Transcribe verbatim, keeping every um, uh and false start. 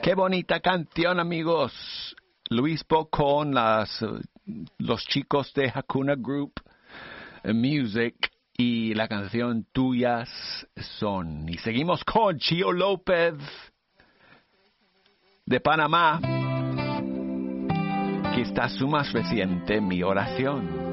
Qué bonita canción, amigos. Luis Bo con las, los chicos de Hakuna Group Music y la canción Tuyas Son. Y seguimos con Chio López de Panamá. Aquí está su más reciente, Mi Oración.